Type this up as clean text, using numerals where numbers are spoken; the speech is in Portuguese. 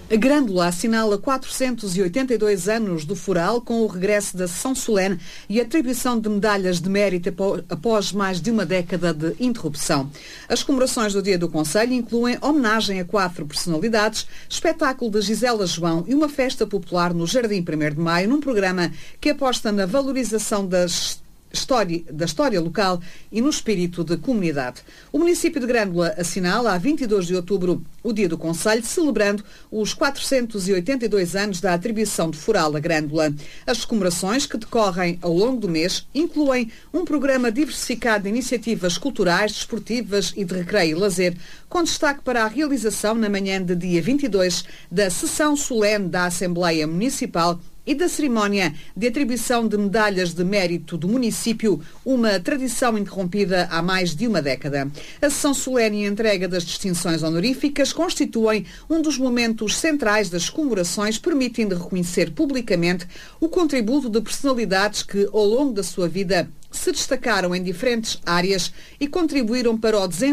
A Grândola assinala 482 anos do Foral com o regresso da sessão solene e a atribuição de medalhas de mérito após mais de uma década de interrupção. As comemorações do Dia do Concelho incluem homenagem a 4 personalidades, espetáculo de Gisela João e uma festa popular no Jardim 1º de Maio, num programa que aposta na valorização da história local e no espírito de comunidade. O município de Grândola assinala a 22 de outubro o Dia do Concelho, celebrando os 482 anos da atribuição de Foral a Grândola. As comemorações, que decorrem ao longo do mês, incluem um programa diversificado de iniciativas culturais, desportivas e de recreio e lazer, com destaque para a realização na manhã de dia 22 da sessão solene da Assembleia Municipal e da cerimónia de atribuição de medalhas de mérito do município, uma tradição interrompida há mais de uma década. A sessão solene e a entrega das distinções honoríficas constituem um dos momentos centrais das comemorações, permitindo reconhecer publicamente o contributo de personalidades que, ao longo da sua vida, se destacaram em diferentes áreas e contribuíram para o desenvolvimento